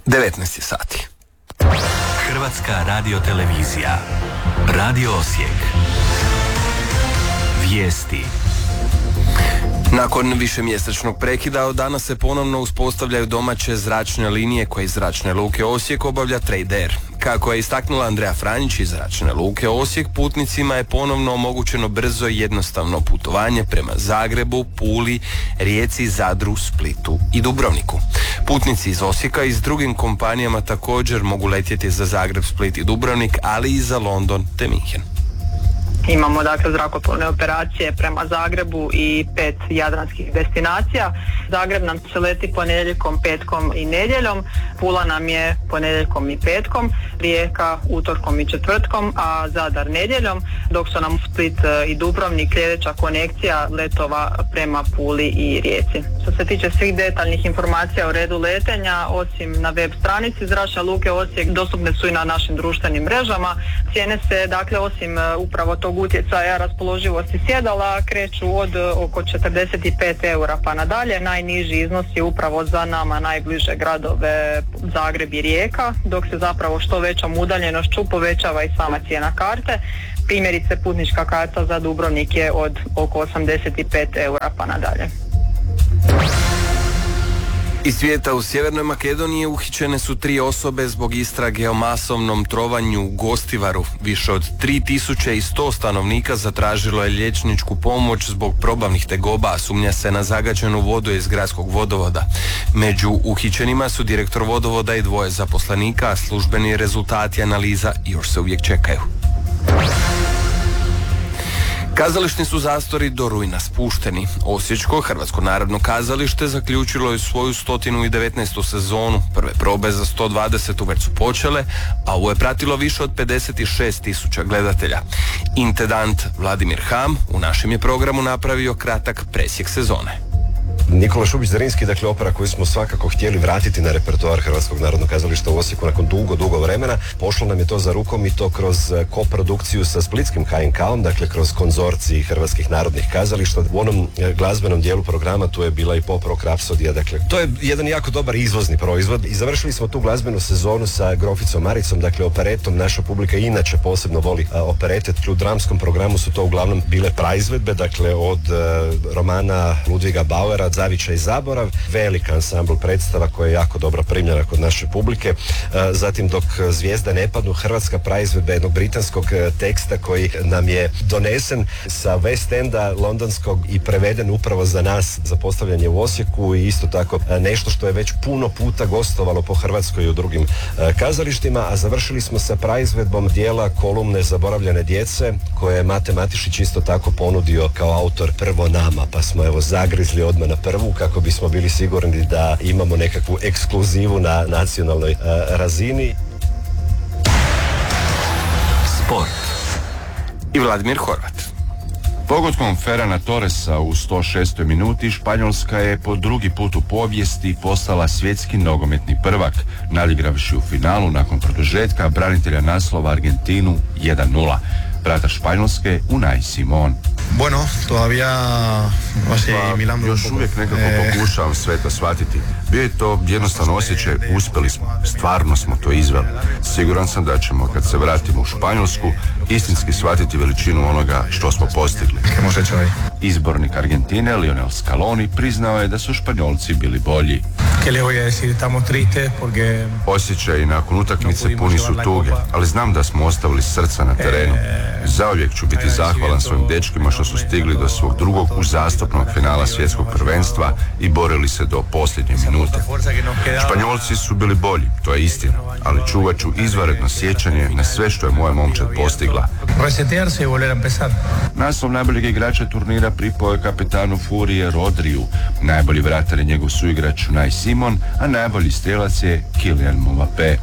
19 je sati. Hrvatska radiotelevizija. Radio Osijek. Vijesti. Nakon višemjesečnog prekida od danas se ponovno uspostavljaju domaće zračne linije koje iz Zračne luke Osijek obavlja Trade Air. Kako je istaknula Andreja Franjić iz Zračne luke Osijek, putnicima je ponovno omogućeno brzo i jednostavno putovanje prema Zagrebu, Puli, Rijeci, Zadru, Splitu i Dubrovniku. Putnici iz Osijeka i s drugim kompanijama također mogu letjeti za Zagreb, Split i Dubrovnik, ali i za London te Minhen. Imamo dakle zrakoplovne operacije prema Zagrebu i 5 jadranskih destinacija. Zagreb nam se leti ponedjeljkom, petkom i nedjeljom, Pula nam je ponedjeljkom i petkom, Rijeka utorkom i četvrtkom, a Zadar nedjeljom, dok su nam Split i Dubrovnik sljedeća konekcija letova prema Puli i Rijeci. Što se tiče svih detaljnih informacija o redu letenja, osim na web stranici Zračne luke Osijek, dostupne su i na našim društvenim mrežama. Cijene se dakle osim upravo tog utjecaja raspoloživosti sjedala kreću od oko 45 eura pa nadalje. Najniži iznos je upravo za nama najbliže gradove Zagreb i Rijeka, dok se zapravo što većom udaljenošću povećava i sama cijena karte. Primjerice putnička karta za Dubrovnik je od oko 85 eura pa nadalje. Iz svijeta u Sjevernoj Makedoniji uhićene su 3 osobe zbog istrage o masovnom trovanju u Gostivaru. Više od 3100 stanovnika zatražilo je liječničku pomoć zbog probavnih tegoba, a sumnja se na zagađenu vodu iz gradskog vodovoda. Među uhićenima su direktor vodovoda i 2 zaposlenika, a službeni rezultati analiza još se uvijek čekaju. Kazališni su zastori do rujna spušteni. Osječko Hrvatsko narodno kazalište zaključilo je svoju 119. sezonu. Prve probe za 120. već su počele, a ovo je pratilo više od 56.000 gledatelja. Intendant Vladimir Ham u našem je programu napravio kratak presjek sezone. Nikola Šubić-Zrinski, dakle opera koju smo svakako htjeli vratiti na repertoar Hrvatskog narodnog kazališta u Osijeku nakon dugo vremena. Pošlo nam je to za rukom i to kroz koprodukciju sa splitskim HNK-om, dakle kroz konzorcij Hrvatskih narodnih kazališta. U onom glazbenom dijelu programa tu je bila i pop rock rapsodija, dakle to je jedan jako dobar izvozni proizvod i završili smo tu glazbenu sezonu sa Groficom Maricom, dakle operetom. Naša publika inače posebno voli operete. U dramskom programu su to uglavnom bile praizvedbe, dakle od romana Ludviga Bauera, Zavičaj i zaborav, velik ansambl predstava koja je jako dobro primljena kod naše publike. Zatim Dok zvijezda ne padnu, hrvatska praizvedba jednog britanskog teksta koji nam je donesen sa West Enda londonskog i preveden upravo za nas za postavljanje u Osijeku i isto tako nešto što je već puno puta gostovalo po Hrvatskoj i u drugim kazalištima, a završili smo sa praizvedbom dijela Kolumne zaboravljene djece koje je Mate Matišić isto tako ponudio kao autor prvo nama, pa smo evo zagrizli odmah na prvu kako bismo bili sigurni da imamo nekakvu ekskluzivu na nacionalnoj razini. Sport. I Vladimir Horvat. Pogodkom Ferrana Torresa u 106. minuti Španjolska je po drugi put u povijesti postala svjetski nogometni prvak, nadigravši u finalu nakon produžetka branitelja naslova Argentinu 1:0. Brata Španjolske Unai Simon. Bueno, todavía još uvijek nekako pokušavam sve to shvatiti. Bio je to jednostavno osjećaj, uspjeli smo, stvarno smo to izveli. Siguran sam da ćemo, kad se vratimo u Španjolsku, istinski shvatiti veličinu onoga što smo postigli. Izbornik Argentine Lionel Scaloni priznao je da su Španjolci bili bolji. Osjećaji nakon utakmice puni su tuge, ali znam da smo ostavili srca na terenu. Zauvijek ću biti zahvalan svojim dečkima što su stigli do svog drugog uzastopnog finala svjetskog prvenstva i borili se do posljednje minute. Španjolci su bili bolji, to je istina, ali čuvat ću izvanredno sjećanje na sve što je moja momčad postigla. Naslov najboljeg igrača turnira pripao je kapetanu Furije Rodriju. Najbolji vratar je njegov suigrač Unai Simon, a najbolji strelac je Kylian Mbappé.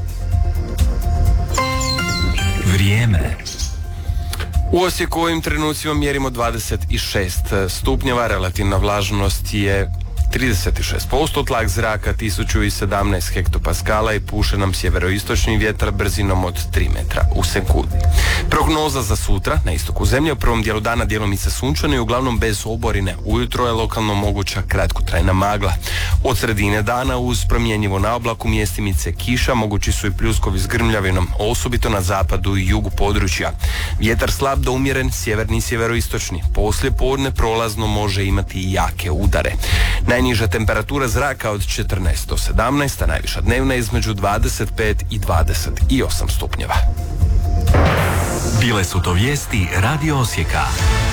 Vrijeme. U Osijeku ovim trenucima mjerimo 26 stupnjeva, relativna vlažnost je 36%, tlak zraka 1017 hektopaskala i puše nam sjeveroistočni vjetar brzinom od 3 metra u sekundi. Prognoza za sutra na istoku zemlje, u prvom dijelu dana djelomice sunčano i uglavnom bez oborine. Ujutro je lokalno moguća kratkotrajna magla. Od sredine dana uz promjenjivo na oblaku mjestimice kiša, mogući su i pljuskovi s grmljavinom, osobito na zapadu i jugu područja. Vjetar slab do umjeren, sjeverni i sjeveroistočni. Poslije podne prolazno može imati i jake udare. Najniža temperatura zraka od 14 do 17, a najviša dnevna između 25 i 28 stupnjeva. Bile su to vijesti Radio Osijeka.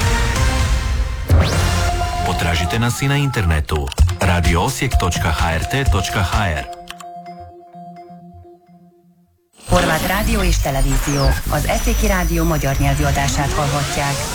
Potražite nas i na internetu radioosijek.hrt.hr. Horváth rádió és televízió. Az Eszéki Rádió magyar nyelvű adását hallhatják.